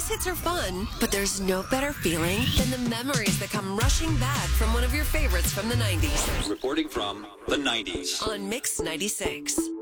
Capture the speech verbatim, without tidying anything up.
Greatest hits are fun, but there's no better feeling than the memories that come rushing back from one of your favorites from the nineties. Reporting from the nineties. On Mix ninety-six.